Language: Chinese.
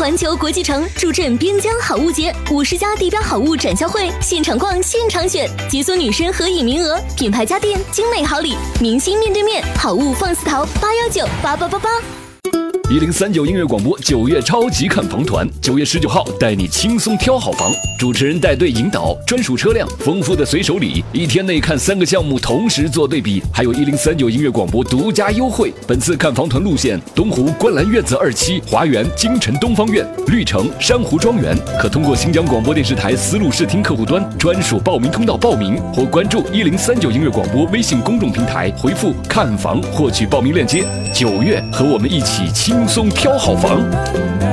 环球国际城助阵边疆好物节，50家地标好物展销会，现场逛现场选，解锁女生合影名额，品牌家电精美好礼，明星面对面，好物放肆淘8198888。 1039音乐广播9月超级看房团，9月19号带你轻松挑好房，主持人带队引导，专属车辆，丰富的随手礼，1天内看3个项目同时做对比，还有1039音乐广播独家优惠。本次看房团路线：东湖观澜院子2期、华园京城东方院、绿城珊瑚庄园，可通过新疆广播电视台丝路视听客户端专属报名通道报名，或关注1039音乐广播微信公众平台，回复看房获取报名链接。9月和我们一起轻松挑好房。